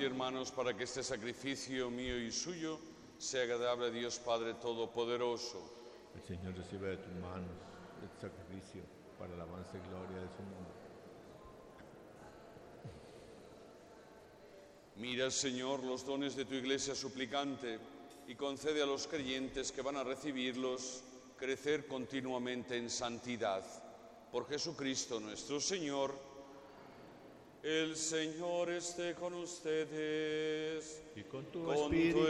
hermanos, para que este sacrificio mío y suyo sea agradable a Dios Padre Todopoderoso. El Señor reciba de tus manos este sacrificio para la alabanza y gloria de su nombre. Mira, Señor, los dones de tu Iglesia suplicante y concede a los creyentes que van a recibirlos crecer continuamente en santidad. Por Jesucristo nuestro Señor. El Señor esté con ustedes. Y con tu espíritu.